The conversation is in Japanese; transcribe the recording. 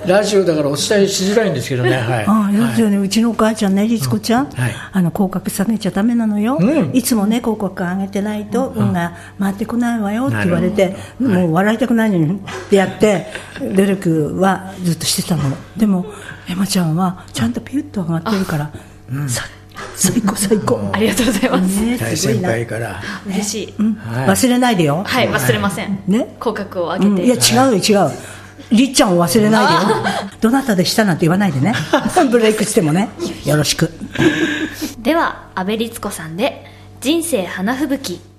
ラジオだからお伝えしづらいんですけどね、はい、 要するにうちのお母ちゃんね、律子ちゃん、口角下げちゃダメなのよ、いつもね口角上げてないと運が回ってこないわよって言われて、もう笑いたくないのにってやって努力はずっとしてたの。でもエマちゃんはちゃんとピュッと上がってるから、最高最高、 ありがとうございます、 大先輩から嬉しい、 忘れないでよ。 はい、忘れません、ね、口角を上げて、 いや違うよ違う、りっちゃんを忘れないでよどなたでしたなんて言わないでねブレイクしてもね、よろしく。 では阿部律子さんで人生花吹雪。